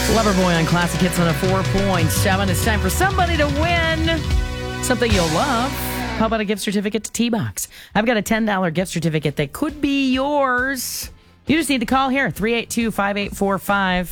Loverboy on Classic Hits on a 4.7. It's time for somebody to win something you'll love. How about a gift certificate to T-Box? I've got a $10 gift certificate that could be yours. You just need to call here, 382-5845,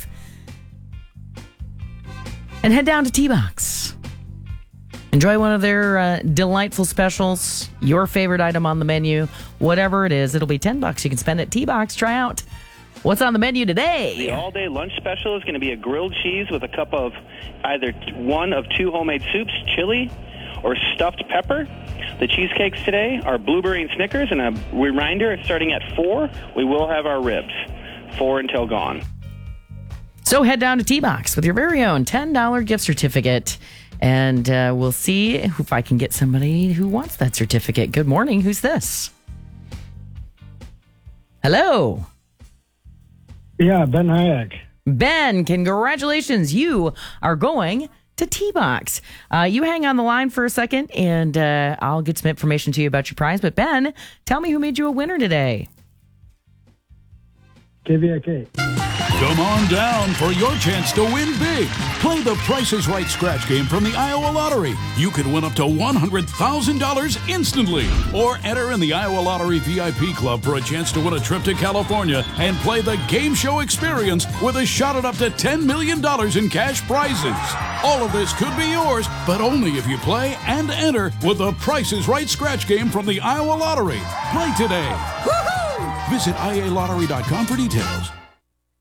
and head down to T-Box. Enjoy one of their delightful specials, your favorite item on the menu, whatever it is. It'll be $10 you can spend at T-Box. Try out what's on the menu today. The all-day lunch special is going to be a grilled cheese with a cup of either one of two homemade soups, chili, or stuffed pepper. The cheesecakes today are blueberry and Snickers, and a reminder, starting at 4, we will have our ribs. 4 until gone. So head down to T-Box with your very own $10 gift certificate, and we'll see if I can get somebody who wants that certificate. Good morning. Who's this? Hello. Yeah, Ben Hayek. Ben, congratulations. You are going to T-Box. You hang on the line for a second, and I'll get some information to you about your prize. But Ben, tell me who made you a winner today. KVIK. Come on down for your chance to win big. Play the Price is Right scratch game from the Iowa Lottery. You could win up to $100,000 instantly. Or enter in the Iowa Lottery VIP Club for a chance to win a trip to California and play the game show experience with a shot at up to $10 million in cash prizes. All of this could be yours, but only if you play and enter with the Price is Right scratch game from the Iowa Lottery. Play today. Woohoo! Visit ialottery.com for details.